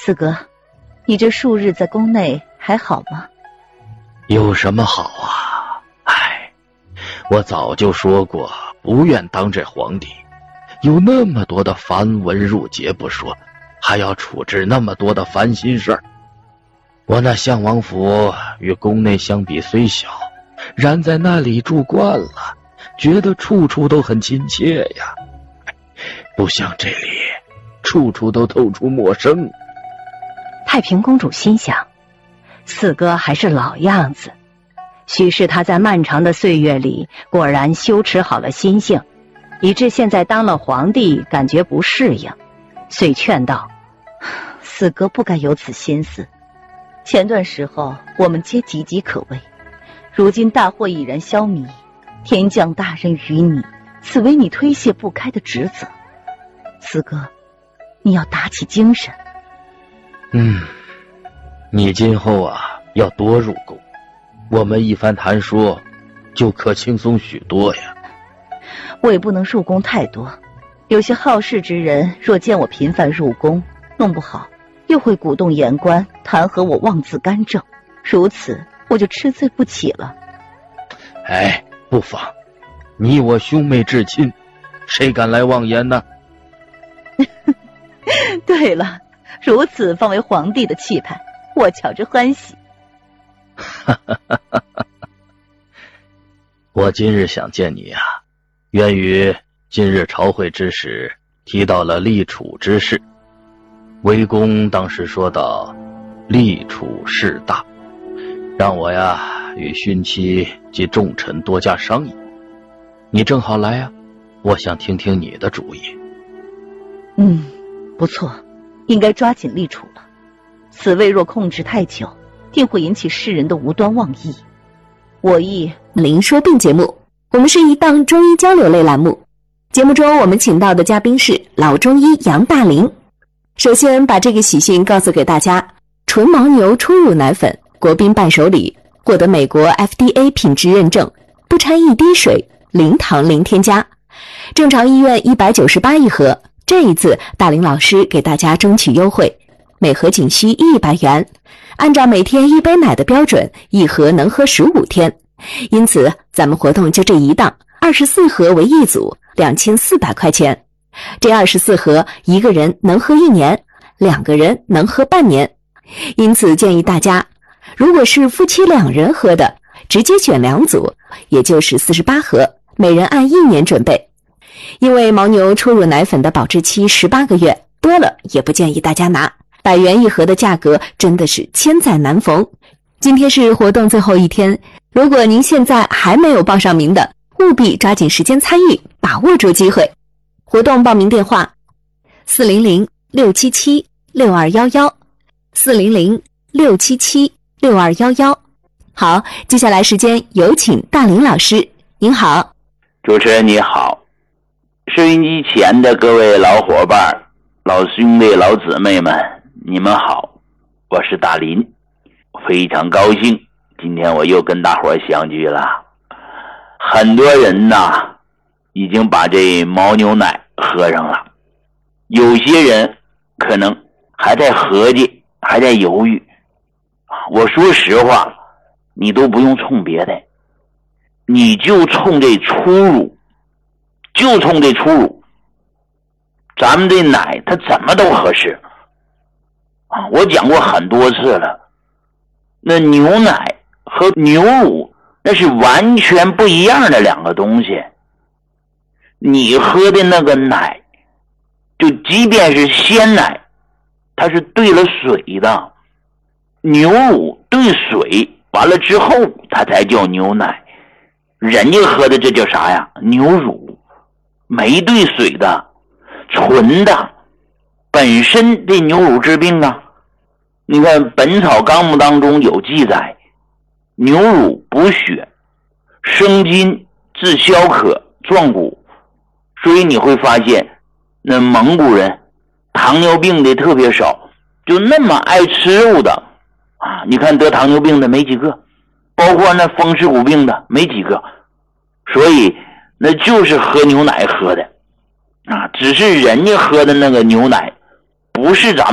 四哥，你这数日在宫内还好吗？ 有什么好啊？我早就说过不愿当这皇帝，有那么多的繁文缛节不说，还要处置那么多的烦心事儿。我那相王府与宫内相比虽小，然在那里住惯了，觉得处处都很亲切呀，不像这里处处都透出陌生。 太平公主心想，四哥还是老样子，许是他在漫长的岁月里果然修持好了心性，以致现在当了皇帝感觉不适应，遂劝道：四哥不该有此心思，前段时候我们皆岌岌可危，如今大祸已然消弭，天降大任于你，此为你推卸不开的职责。四哥，你要打起精神。 你今后要多入宫，我们一番谈说就可轻松许多呀。 我也不能入宫太多，有些好事之人若见我频繁入宫，弄不好又会鼓动言官弹劾我妄自干政，如此我就吃罪不起了。 不妨，你我兄妹至亲，谁敢来妄言呢？ 对了，如此方为皇帝的气派，我瞧着欢喜。 我今日想见你源于今日朝会之时提到了立储之事。魏公当时说到立储事大，让我与勋妻及重臣多加商议。你正好来我想听听你的主意。 不错，应该抓紧立储了。此位若控制太久，定会引起世人的无端妄议。我意灵说病节目，我们是一档中医交流类栏目，节目中我们请到的嘉宾是老中医杨大林。首先把这个喜讯告诉给大家，纯牦牛初乳奶粉国宾伴手礼获得美国 FDA 品质认证，不掺一滴水，零糖零添加，正常医院198一盒，这一次大林老师给大家争取优惠，每盒仅需100元，按照每天1杯奶的标准，一盒能喝15天，因此咱们活动就这一档，24盒为一组，2400块钱。这24盒一个人能喝1年，2个人能喝半年，因此建议大家，如果是夫妻2人喝的，直接选2组，也就是48盒，每人按1年准备。因为牦牛初乳奶粉的保质期18个月，多了也不建议大家拿，100元一盒的价格真的是千载难逢。今天是活动最后一天，如果您现在还没有报上名的，务必抓紧时间参与，把握住机会。活动报名电话400-677-6211 400-677-6211。好，接下来时间有请大林老师。您好。 主持人你好，收音机前的各位老伙伴、老兄弟、老姊妹们，你们好，我是大林，非常高兴今天我又跟大伙相聚了。很多人已经把这牦牛奶喝上了，有些人可能还在合计，还在犹豫。我说实话，你都不用冲别的，你就冲这初乳，咱们这奶它怎么都合适。我讲过很多次了，那牛奶和牛乳那是完全不一样的2个东西。你喝的那个奶，就即便是鲜奶，它是兑了水的，牛乳兑水完了之后它才叫牛奶，人家喝的这叫啥呀？牛乳，没兑水的，纯的。本身这牛乳治病你看《本草纲目》当中有记载，牛乳补血，生津，治消渴，壮骨。所以你会发现，那蒙古人糖尿病的特别少，就那么爱吃肉的你看得糖尿病的没几个，包括那风湿骨病的没几个，所以那就是喝牛奶喝的只是人家喝的那个牛奶不是咱们